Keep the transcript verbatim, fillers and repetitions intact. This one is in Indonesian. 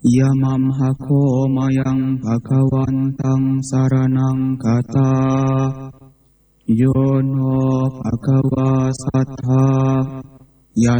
Yamam hako mayang bhagawantang saranang kata Yono bhagava sattha